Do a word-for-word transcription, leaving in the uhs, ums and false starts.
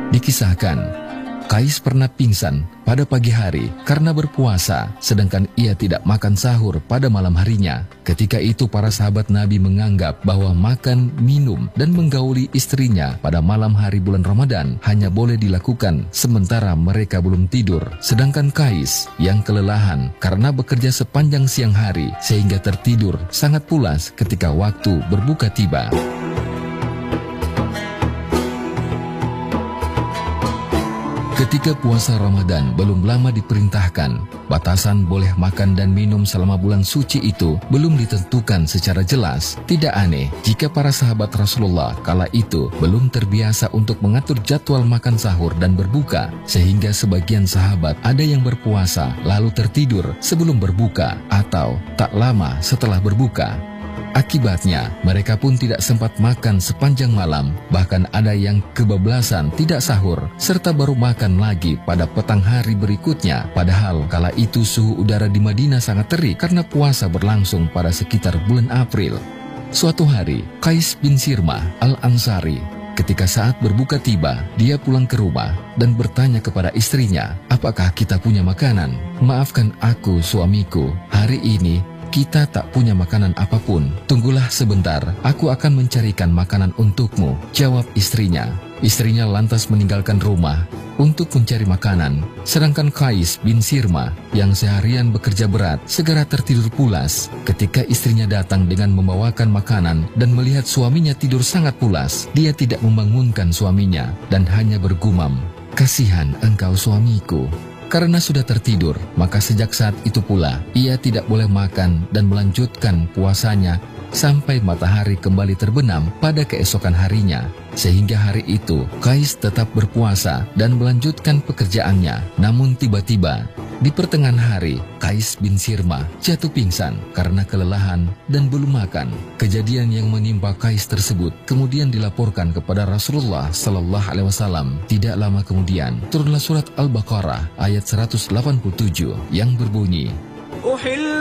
Dikisahkan, Qais pernah pingsan pada pagi hari karena berpuasa, sedangkan ia tidak makan sahur pada malam harinya. Ketika itu para sahabat Nabi menganggap bahwa makan, minum, dan menggauli istrinya pada malam hari bulan Ramadan hanya boleh dilakukan sementara mereka belum tidur. Sedangkan Qais yang kelelahan karena bekerja sepanjang siang hari sehingga tertidur sangat pulas ketika waktu berbuka tiba. Ketika puasa Ramadan belum lama diperintahkan, batasan boleh makan dan minum selama bulan suci itu belum ditentukan secara jelas. Tidak aneh jika para sahabat Rasulullah kala itu belum terbiasa untuk mengatur jadwal makan sahur dan berbuka, sehingga sebagian sahabat ada yang berpuasa lalu tertidur sebelum berbuka atau tak lama setelah berbuka. Akibatnya, mereka pun tidak sempat makan sepanjang malam, bahkan ada yang kebablasan tidak sahur, serta baru makan lagi pada petang hari berikutnya. Padahal kala itu suhu udara di Madinah sangat terik karena puasa berlangsung pada sekitar bulan April. Suatu hari, Qais bin Sirmah Al-Ansari, ketika saat berbuka tiba, dia pulang ke rumah dan bertanya kepada istrinya, "Apakah kita punya makanan?" "Maafkan aku, suamiku, hari ini kita tak punya makanan apapun. Tunggulah sebentar, aku akan mencarikan makanan untukmu," jawab istrinya. Istrinya lantas meninggalkan rumah untuk mencari makanan. Sedangkan Qais bin Sirmah yang seharian bekerja berat segera tertidur pulas. Ketika istrinya datang dengan membawakan makanan dan melihat suaminya tidur sangat pulas, dia tidak membangunkan suaminya dan hanya bergumam, "Kasihan engkau suamiku." Karena sudah tertidur, maka sejak saat itu pula ia tidak boleh makan dan melanjutkan puasanya sampai matahari kembali terbenam pada keesokan harinya. Sehingga hari itu Qais tetap berpuasa dan melanjutkan pekerjaannya. Namun tiba-tiba di pertengahan hari, Qais bin Sirmah jatuh pingsan karena kelelahan dan belum makan. Kejadian yang menimpa Qais tersebut kemudian dilaporkan kepada Rasulullah Sallallahu Alaihi Wasallam. Tidak lama kemudian turunlah surat Al-Baqarah ayat seratus delapan puluh tujuh yang berbunyi,